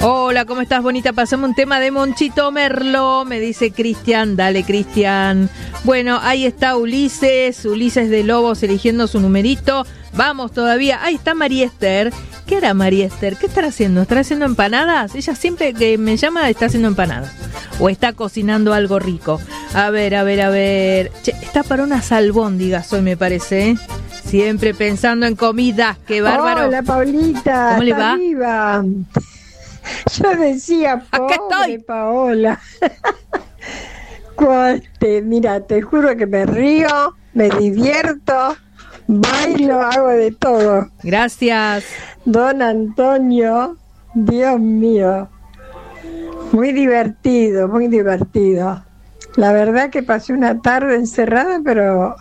Hola, ¿cómo estás, bonita? Pasame un tema de Monchito Merlo, me dice Cristian. Dale, Cristian. Bueno, ahí está Ulises de Lobos eligiendo su numerito. Vamos todavía. Ahí está María Esther. ¿Qué hará María Esther? ¿Qué estará haciendo? ¿Estará haciendo empanadas? Ella siempre que me llama está haciendo empanadas. O está cocinando algo rico. A ver. Che, está para unas albóndigas hoy, me parece, ¿eh? Siempre pensando en comida. ¡Qué bárbaro! Hola, Paulita. ¿Cómo le va? Viva. Yo decía, pobre Paola. Mira, te juro que me río, me divierto, bailo, hago de todo. Gracias. Don Antonio, Dios mío. Muy divertido, muy divertido. La verdad que pasé una tarde encerrada, pero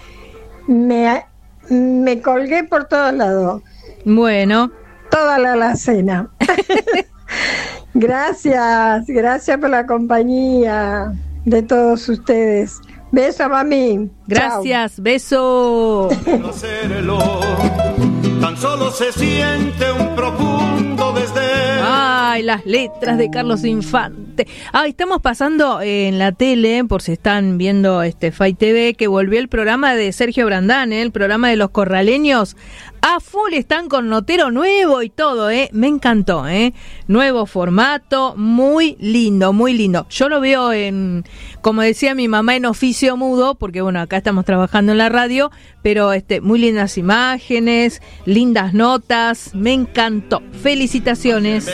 me colgué por todos lados. Bueno. Toda la alacena. Gracias por la compañía de todos ustedes. Beso, mami. Gracias, chau. Beso. Tan solo se siente un profundo desdén. Ay, las letras de Carlos Infante. Estamos pasando en la tele, por si están viendo Fai TV, que volvió el programa de Sergio Brandán, el programa de los corraleños. A full están con notero nuevo y todo, me encantó, nuevo formato, muy lindo, muy lindo. Yo lo veo como decía mi mamá, en oficio mudo, porque bueno, acá estamos trabajando en la radio, pero muy lindas imágenes, lindas notas, me encantó. Felicitaciones.